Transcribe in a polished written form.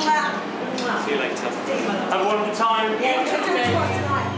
See you later. Have a wonderful time. Yeah,